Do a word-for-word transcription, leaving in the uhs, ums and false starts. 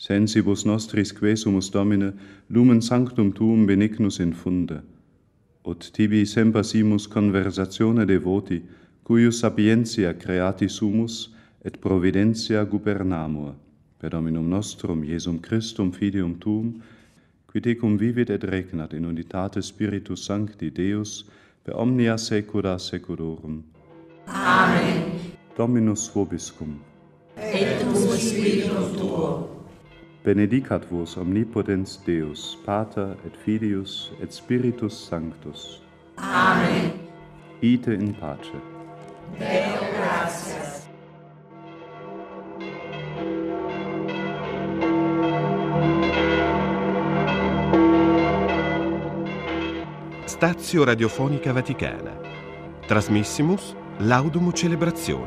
Sensibus nostris quesumus Domine, lumen sanctum tuum benignus infunde, ut tibi semper simus conversatione devoti, cuius sapientia creati sumus, et providentia gubernamur, per Dominum nostrum, Iesum Christum, Filium tuum, qui tecum vivit et regnat in unitate Spiritus Sancti Deus, per omnia saecula saeculorum. Amen. Dominus vobiscum. Et cum spiritum tuo. Benedicat vos omnipotens Deus, Pater et Filius et Spiritus Sanctus. Amen. Ite in pace. Deo gratias. Stazio Radiofonica Vaticana. Trasmissimus Laudum Celebrazione.